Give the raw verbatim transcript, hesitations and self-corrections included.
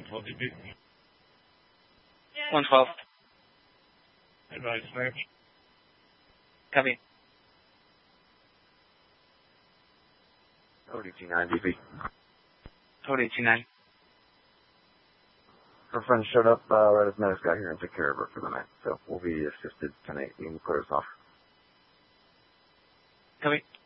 twelve D B. one twelve. Advise smash. Copy. Code two nine D B. Code eight two nine. Her friend showed up uh, right as medics got here and took care of her for the night, so we'll be assisted tonight. You can clear us off. Copy.